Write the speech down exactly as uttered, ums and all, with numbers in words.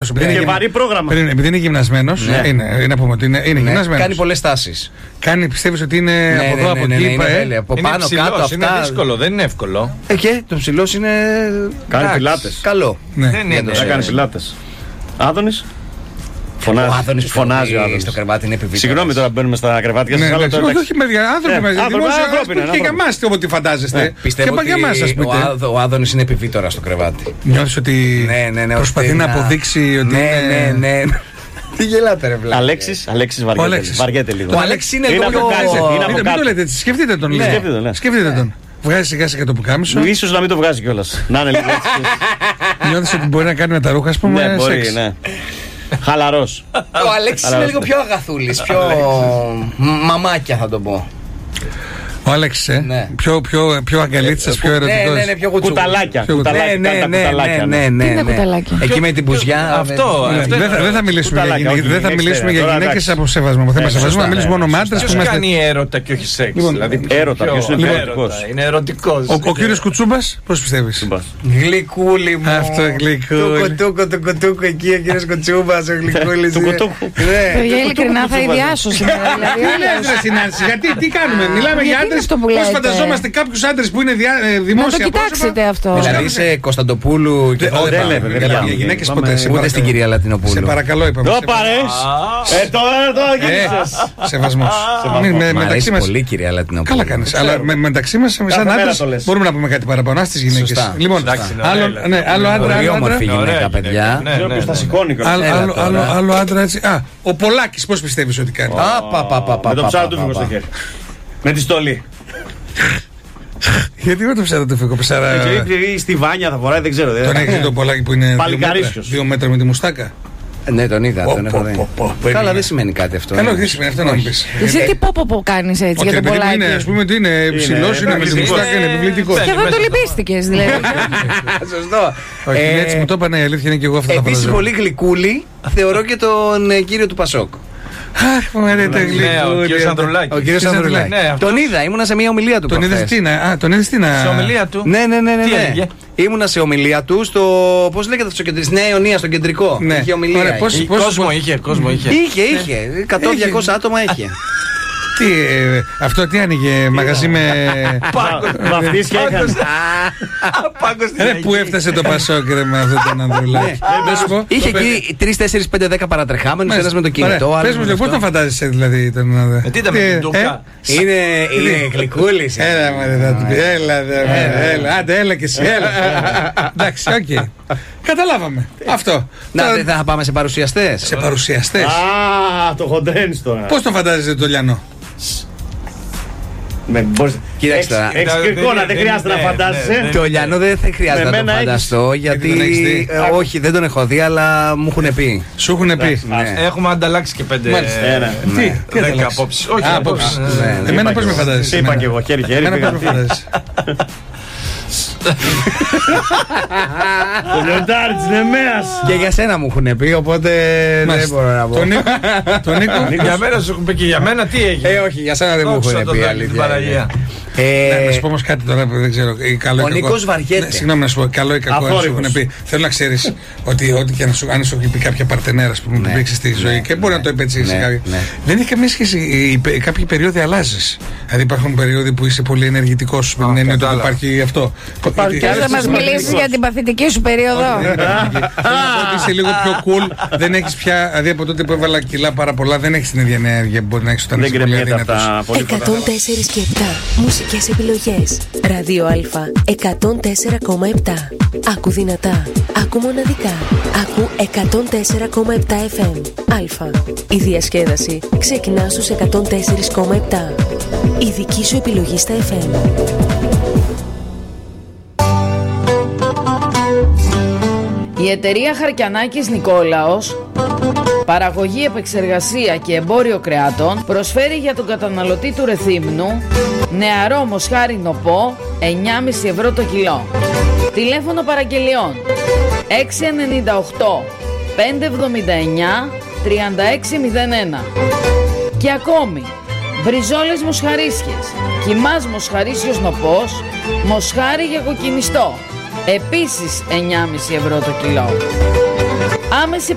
Αλέκος. Και γυμνα... βαρύ πρόγραμμα. Επειδή είναι γυμνασμένος, ναι. είναι, είναι να πούμε ότι είναι, είναι ναι. γυμνασμένος. Κάνει πολλές τάσεις. Κάνει, πιστεύεις ότι είναι ναι, από ναι, εδώ, ναι, από ναι, εκεί, ναι, είπα, είναι, ε? από είναι πάνω ψηλός, κάτω αυτά. Είναι δύσκολο, δεν είναι εύκολο. Ε, και το ψηλός είναι. Κάνει πιλάτες. Καλό. Ναι. Δεν είναι. Θα κάνει πιλάτες. Άδωνης. Φωνάζει, ο Άδωνης φωνάζει ο Άδωνης. Στο κρεβάτι είναι επιβίτης. Συγγνώμη τώρα μπαίνουμε στα κρεβάτια σας. Ναι, ναι, όχι, όχι με άνθρωποι μαζί. Δημόσια και για εμάς ό,τι φαντάζεστε. Πιστεύω ότι ο Άδωνης είναι επιβίτορα στο κρεβάτι. Νιώθεις ότι προσπαθεί να αποδείξει ότι είναι... Ναι, ναι, ναι. Τι γελάτε ρε βλάκα. Αλέξης, Αλέξης βαριέται λίγο. Ο Αλέξης είναι λίγο πιο... Μην το λέτε έτσι, σκεφτείτε τον λίγο. Σκεφτείτε τον. Βγάζει σιγά σιγά το πουκάμισο. Ίσως να μην το βγάζει κιόλας. Να είναι λίγο έτσι. Νιώθεις ότι μπορεί να κάνει με τα ρούχα, ας πούμε. Ναι, μπορεί, ναι. Χαλαρός. Ο Αλέξης είναι λίγο πιο αγαθούλης, πιο μαμάκια θα το πω. Ο Άλεξ, ε. Ναι. Πιο, πιο, πιο αγκαλίτσας, πιο ερωτικός. Ναι, ναι, ναι, πιο κουταλάκια. Κουταλάκια. Ναι, ναι, ναι, ναι, ναι, ναι, ναι. Εκεί με την μπουζιά. Αυτό. Δεν θα μιλήσουμε για γυναίκες από σεβασμό. Θέμα σεβασμό, να μιλήσουμε μόνο μάντρες. Ποιος κάνει έρωτα και όχι σεξ. Δηλαδή έρωτα, ποιος είναι ερωτικός. Είναι ερωτικός. Ο κύριος Κουτσούμπας, πώς πιστεύεις? Γλυκούλη μου. Αυτό γλυκούλη. Το κουτούκο, το κουτούκο εκεί, ο κύριος Κουτσούμπας, ο γλυκούλης. Το κουτούκο. Ειλικρινά θα ιδιάσω σήμερα. Γιατί, τι κάνουμε, μιλάμε για άντρες. Πώς φανταζόμαστε κάποιους άντρες που είναι δημόσια πρόσωπα? Να το κοιτάξετε αυτό. Δηλαδή είσαι Κωνσταντοπούλου και για γυναίκες ποτέ. Ούτε στην κυρία Λατινοπούλου. Σε παρακαλώ, είπαμε. Το παρές. Ε, τώρα, τώρα γύρισες. Σεβασμός. Μ' αρέσει πολύ κυρία Λατινοπούλου. Καλά κάνεις. Αλλά μεταξύ μας, σαν άντρες, μπορούμε να πούμε κάτι παραπάνω στις γυναίκες. Λοιπόν, άλλο άντρα. Πολύ όμορφη γυναίκα, παιδιά. Άλλο άντρα έτσι. Α, ο Πολάκης πώς πιστεύεις ότι κάνει? Με το ψάρο του φύγω στο χέρι. Με τη στολή. Γιατί με το ψάρο του φύγω ψάρα? Ή στη Βάνια θα φοράει, δεν ξέρω. Τον έχεις το Πολάκη που είναι παλικαρίσιος. δύο μέτρα με τη μουστάκα? Ναι, τον είδα, τον έχω δει. Καλά, δεν σημαίνει κάτι αυτό. Καλό, δεν σημαίνει αυτό να μου πεις. Εσύ τι πω πω κάνεις έτσι για τον Πολάκη? Είναι, ας πούμε ότι είναι ψηλός, είναι με τη μουστάκα, είναι επιβλητικός. Και εδώ το λυπίστηκες δηλαδή. Σωστό. Όχι, έτσι μου το είπανε, η αλήθεια είναι και εγώ αυτό θα φανταζόμουν. Επίσης πολύ γλυκούλη θεωρώ και τον κύριο του Πασόκ. Αχ, μου αρέσει ο κύριος Ανδρουλάκη. Ο κύριος Ανδρουλάκη. Τον είδα, ήμουνα σε μια ομιλία του. Τον είδες τι να. Α, τον είδες τι να. Σε ομιλία του. Ναι, ναι, ναι. Ήμουνα σε ομιλία του στο. Πώς λέγεται στο κεντρικό. Νέα Ιωνία, στο κεντρικό. Είχε ομιλία. Κόσμο είχε, κόσμο είχε. Είχε, είχε. εκατό με διακόσια άτομα είχε. Τι, ε, αυτό τι άνοιγε, μαγαζί με βαφτίσια είχαν. Ρε που έφτασε το Πασόκ ρε με αυτόν τον Ανδρουλάκη. Είχε εκεί τρεις, τέσσερις, πέντε, δέκα παρατρεχάμενους, ένας με το κινητό. Πες μου λίγο, πώς τον φαντάζεσαι δηλαδή τον Ανδρουλάκη? Τι ήταν με την Τούκα? Είναι γλυκούλης. Έλα μωρέ, θα του πει, έλα, έλα, άντε έλα και εσύ, έλα. Εντάξει, οκ. Καταλάβαμε. Αυτό. Να, δεν θα πάμε σε παρουσιαστές. Σε παρουσιαστές. Α, το χοντρένεις τώρα. Πώς τον φαντάζεσαι τον Λιανό? Κοίταξε τώρα. Εξκυρκώνα, δεν χρειάζεται να φαντάζεσαι. Το Λιανό δεν θα χρειάζεται να το φανταστώ. Γιατί. Όχι, δεν τον έχω δει, αλλά μου έχουν πει. Σου έχουν πει. Έχουμε ανταλλάξει και πέντε. Τι, δέκα απόψεις. Όχι, απόψεις. Εμένα πώς με φαντάζεσαι? Είπα και εγώ, χέρι-χέρι. Εμένα πώς με φαντάζεσαι? Το λιοντάρι της Νεμέας. Και για σένα μου έχουν πει, οπότε δεν μπορώ να πω. Τον Νίκο. Για μένα σου έχουν πει και για μένα τι έγινε? Ε, όχι, για σένα δεν μου έχουν πει, αλήθεια. Να σου πω όμως κάτι τώρα που δεν ξέρω. Ο Νίκος βαριέται. Συγγνώμη να σου πω, καλό ή κακό σου έχουν πει. Θέλω να ξέρεις ότι ό,τι και αν σου έχει πει κάποια παρτενέρα που μου πήξε στη ζωή και μπορεί να το επέτσισει κάποιο. Δεν έχει καμία σχέση. Κάποιοι περίοδοι αλλάζει. Δηλαδή υπάρχουν περίοδοι που είσαι πολύ ενεργητικός. Με την έννοια ότι υπάρχει αυτό. Και θα μας μιλήσεις για την παθητική σου περίοδο. Είσαι λίγο πιο cool. Δεν έχεις πια, δηλαδή από τότε που έβαλα κιλά πάρα πολλά, δεν έχεις την ίδια ενέργεια που μπορεί να έχεις όταν είσαι πολύ αδύνατος. εκατόν τέσσερα και επτά μουσικές επιλογές. Ραδίο Α εκατόν τέσσερα κόμμα επτά. Άκου δυνατά. Άκου μοναδικά. Άκου εκατόν τέσσερα κόμμα επτά εφ εμ. Α. Η διασκέδαση ξεκινά στους εκατόν τέσσερα κόμμα επτά. Η δική σου επιλογή στα εφ εμ. Η εταιρεία Χαρκιανάκης Νικόλαος, παραγωγή, επεξεργασία και εμπόριο κρεάτων, προσφέρει για τον καταναλωτή του Ρεθύμνου νεαρό μοσχάρι νοπό εννιά κόμμα πέντε ευρώ το κιλό. Τηλέφωνο παραγγελιών έξι εννιά οκτώ πέντε εβδομήντα εννιά τριάντα έξι μηδέν ένα. Και ακόμη μπριζόλες μοσχαρίσιες, κιμάς μοσχαρίσιος νοπός, μοσχάρι για κοκκινιστό, επίσης εννιά κόμμα πέντε ευρώ το κιλό. Άμεση